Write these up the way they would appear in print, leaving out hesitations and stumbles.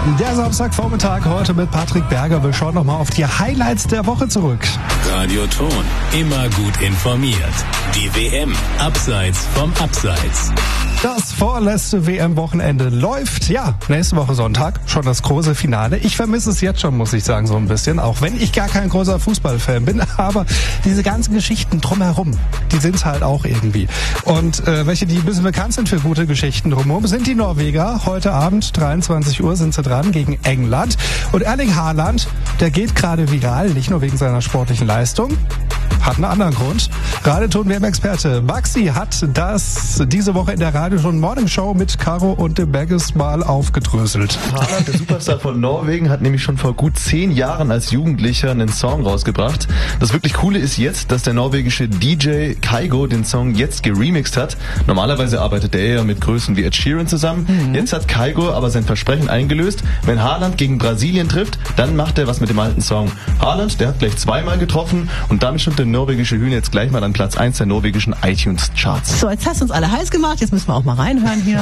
Der Samstagvormittag heute mit Patrick Berger. Wir schauen nochmal auf die Highlights der Woche zurück. Radioton, immer gut informiert. Die WM, abseits vom Abseits. Das vorletzte WM-Wochenende läuft. Ja, nächste Woche Sonntag schon das große Finale. Ich vermisse es jetzt schon, muss ich sagen, so ein bisschen. Auch wenn ich gar kein großer Fußballfan bin. Aber diese ganzen Geschichten drumherum, die sind es halt auch irgendwie. Und welche, die ein bisschen bekannt sind für gute Geschichten drumherum, sind die Norweger. Heute Abend, 23 Uhr, sind sie dran gegen England. Und Erling Haaland, der geht gerade viral, nicht nur wegen seiner sportlichen Leistung. Hat einen anderen Grund. Radioton-WM-Experte Maxi hat das diese Woche in der Radioton Morning Show mit Caro und dem Bagges mal aufgedröselt. Haaland, der Superstar von Norwegen, hat nämlich schon vor gut 10 Jahren als Jugendlicher einen Song rausgebracht. Das wirklich Coole ist jetzt, dass der norwegische DJ Kygo den Song jetzt geremixed hat. Normalerweise arbeitet er ja mit Größen wie Ed Sheeran zusammen. Jetzt hat Kygo aber sein Versprechen eingelöst. Wenn Haaland gegen Brasilien trifft, dann macht er was mit dem alten Song. Haaland, der hat gleich zweimal getroffen und damit stimmt der norwegische Hühner jetzt gleich mal an Platz 1 der norwegischen iTunes-Charts. So, jetzt hast du uns alle heiß gemacht, jetzt müssen wir auch mal reinhören hier.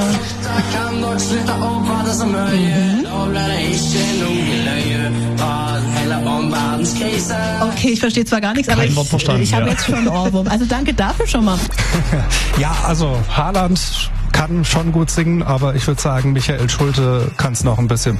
Okay, ich verstehe zwar gar nichts, aber ich habe jetzt schon einen Ohrwurm. Also danke dafür schon mal. Ja, also Haaland kann schon gut singen, aber ich würde sagen, Michael Schulte kann es noch ein bisschen